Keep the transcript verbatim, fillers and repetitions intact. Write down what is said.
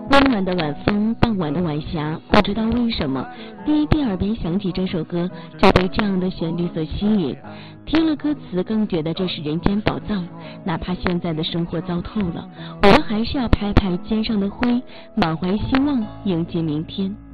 温暖的晚风，傍晚的晚霞，不知道为什么，第一遍耳边响起这首歌，就被这样的旋律所吸引。听了歌词，更觉得这是人间宝藏。哪怕现在的生活糟透了，我们还是要拍拍肩上的灰，满怀希望，迎接明天。